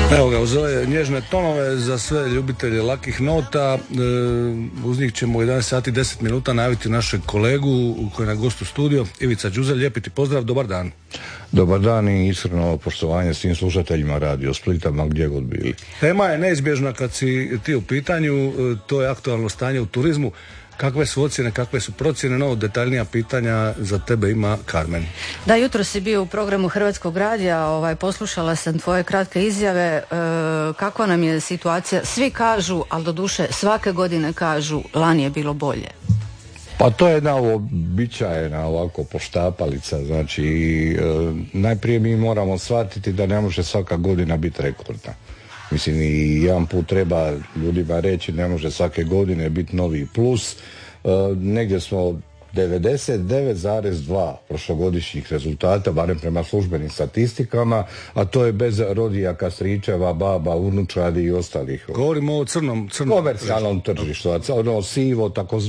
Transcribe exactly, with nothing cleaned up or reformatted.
Evo ga, uz ove nježne tonove za sve ljubitelje lakih nota, uz njih ćemo u jedanaest sati i deset minuta najaviti našeg kolegu koji je na gostu studio, Ivica Đuzelj. Lijepi ti pozdrav, dobar dan. Dobar dan i iskreno poštovanje svim slušateljima Radio Splita, ma gdje god bili. Tema je neizbježna kad si ti u pitanju, to je aktualno stanje u turizmu. Kakve su ocjene, kakve su procjene, no detaljnija pitanja za tebe ima Karmen. Da, jutro si bio u programu Hrvatskog radija, ovaj, poslušala sam tvoje kratke izjave, e, kakva nam je situacija, svi kažu, ali doduše svake godine kažu, lani je bilo bolje. Pa to je jedna uobičajena ovako poštapalica, znači e, najprije mi moramo shvatiti da ne može svaka godina biti rekordna. Mislim, i jedan put treba ljudima reći, ne može svake godine biti novi plus. E, negdje smo devedeset devet zarez dva prošlogodišnjih rezultata, barem prema službenim statistikama, a to je bez rodijaka, stričeva, baba, unučadi i ostalih. Govorimo o crnom, crnom komercijalnom tržištu, ono sivo, tako